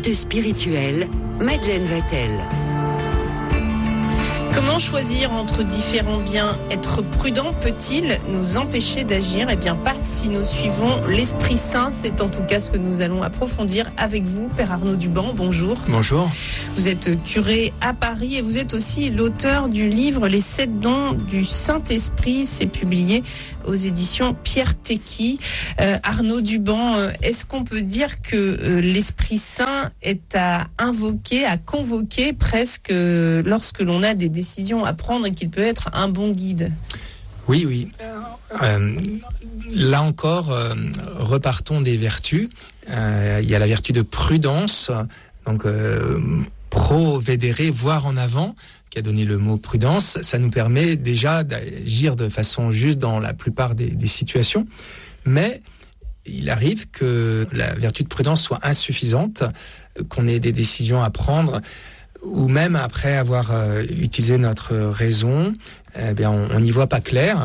Halte spirituelle, Madeleine Vatel. Comment choisir entre différents biens ? Être prudent peut-il nous empêcher d'agir ? Eh bien pas si nous suivons l'Esprit Saint. C'est en tout cas ce que nous allons approfondir avec vous, Père Arnaud Duban. Bonjour. Bonjour. Vous êtes curé à Paris et vous êtes aussi l'auteur du livre Les 7 dons du Saint-Esprit. C'est publié aux éditions Pierre Tecky. Arnaud Duban, est-ce qu'on peut dire que l'Esprit Saint est à invoquer, à convoquer presque lorsque l'on a des décisions à prendre et qu'il peut être un bon guide ? Oui. Là encore, repartons des vertus. Il y a la vertu de prudence, donc provedere, voir en avant, qui a donné le mot prudence. Ça nous permet déjà d'agir de façon juste dans la plupart des situations. Mais il arrive que la vertu de prudence soit insuffisante, qu'on ait des décisions à prendre, ou même après avoir utilisé notre raison, on n'y voit pas clair.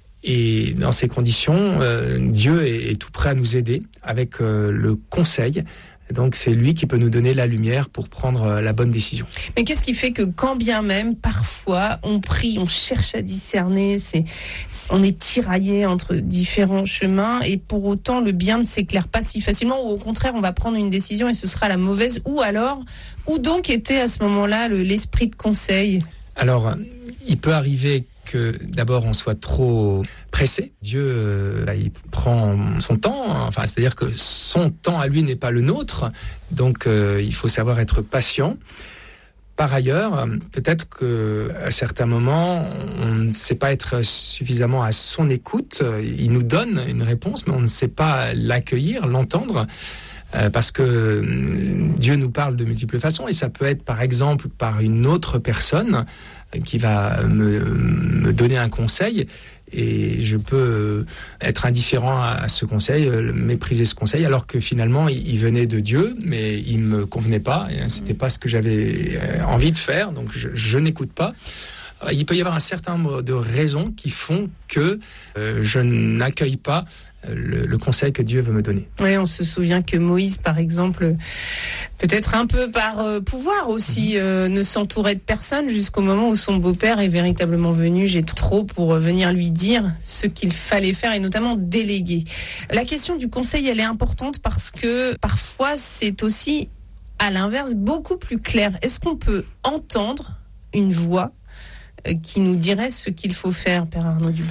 Et dans ces conditions, Dieu est tout prêt à nous aider avec le conseil. Donc c'est lui qui peut nous donner la lumière pour prendre la bonne décision. Mais qu'est-ce qui fait que quand bien même, parfois, on prie, on cherche à discerner, on est tiraillé entre différents chemins et pour autant le bien ne s'éclaire pas si facilement ou au contraire on va prendre une décision et ce sera la mauvaise, ou alors, où donc était à ce moment-là l'esprit de conseil ? Alors, il peut arriver que d'abord on soit trop pressé. Dieu, il prend son temps, c'est-à-dire que son temps à lui n'est pas le nôtre, donc il faut savoir être patient. Par ailleurs, peut-être qu'à certains moments, on ne sait pas être suffisamment à son écoute. Il nous donne une réponse, mais on ne sait pas l'accueillir, l'entendre. Parce que Dieu nous parle de multiples façons et ça peut être par exemple par une autre personne qui va me donner un conseil et je peux être indifférent à ce conseil, mépriser ce conseil alors que finalement il venait de Dieu mais il me convenait pas, et c'était pas ce que j'avais envie de faire, donc je n'écoute pas. Il peut y avoir un certain nombre de raisons qui font que je n'accueille pas le conseil que Dieu veut me donner. Oui, on se souvient que Moïse, par exemple, peut-être un peu par pouvoir aussi, ne s'entourait de personne jusqu'au moment où son beau-père est véritablement venu, j'ai trop pour venir lui dire ce qu'il fallait faire et notamment déléguer. La question du conseil, elle est importante parce que parfois c'est aussi, à l'inverse, beaucoup plus clair. Est-ce qu'on peut entendre une voix qui nous dirait ce qu'il faut faire, Père Arnaud Duban ?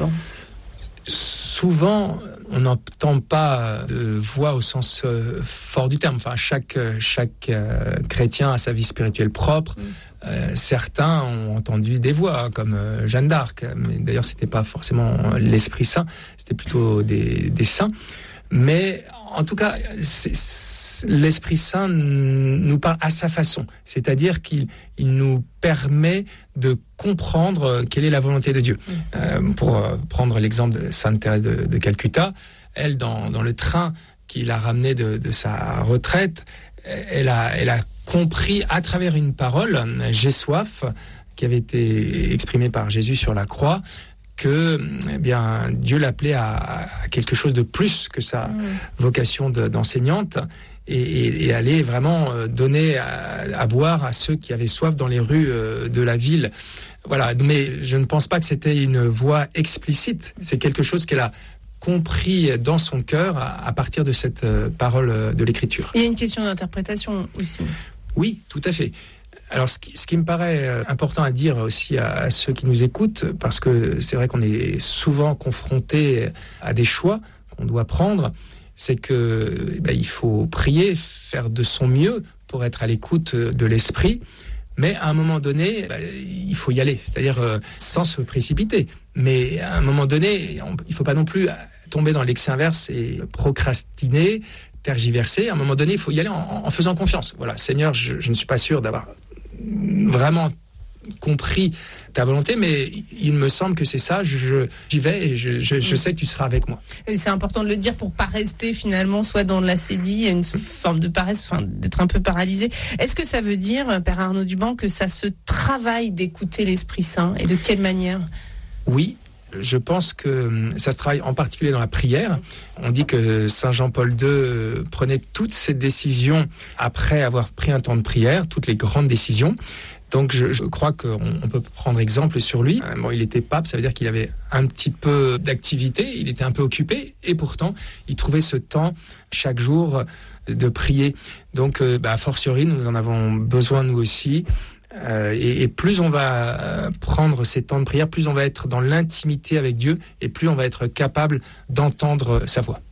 Souvent, on n'entend pas de voix au sens fort du terme. Enfin, chaque chrétien a sa vie spirituelle propre. Certains ont entendu des voix, comme Jeanne d'Arc. Mais d'ailleurs, c'était pas forcément l'Esprit Saint, c'était plutôt des saints. Mais en tout cas, l'Esprit Saint nous parle à sa façon. C'est-à-dire qu'il nous permet de comprendre quelle est la volonté de Dieu. Pour prendre l'exemple de Sainte Thérèse de Calcutta, elle, dans le train qui l'a ramenée de sa retraite, elle a compris à travers une parole, j'ai soif, qui avait été exprimée par Jésus sur la croix, que Dieu l'appelait à quelque chose de plus que sa vocation d'enseignante et aller vraiment donner à boire à ceux qui avaient soif dans les rues de la ville. Voilà, mais je ne pense pas que c'était une voix explicite, c'est quelque chose qu'elle a compris dans son cœur à partir de cette parole de l'Écriture. Il y a une question d'interprétation aussi. Oui, tout à fait. Alors, ce qui me paraît important à dire aussi à ceux qui nous écoutent, parce que c'est vrai qu'on est souvent confronté à des choix qu'on doit prendre, c'est que il faut prier, faire de son mieux pour être à l'écoute de l'esprit, mais à un moment donné, il faut y aller, c'est-à-dire sans se précipiter. Mais à un moment donné, il ne faut pas non plus tomber dans l'excès inverse et procrastiner, tergiverser. À un moment donné, il faut y aller en faisant confiance. Voilà, Seigneur, je ne suis pas sûr d'avoir vraiment compris ta volonté, mais il me semble que c'est ça, j'y vais et je sais que tu seras avec moi. Et c'est important de le dire pour pas rester finalement soit dans l'acédie, une forme de paresse, d'être un peu paralysé. Est-ce que ça veut dire, Père Arnaud Duban, que ça se travaille d'écouter l'Esprit Saint et de quelle manière ? Oui, Je pense que ça se travaille en particulier dans la prière. On dit que Saint Jean-Paul II prenait toutes ses décisions après avoir pris un temps de prière, toutes les grandes décisions. Donc je crois qu'on peut prendre exemple sur lui. Bon, il était pape, ça veut dire qu'il avait un petit peu d'activité, il était un peu occupé, et pourtant il trouvait ce temps chaque jour de prier. Donc a fortiori, nous en avons besoin nous aussi. Et plus on va prendre ces temps de prière, plus on va être dans l'intimité avec Dieu, et plus on va être capable d'entendre sa voix.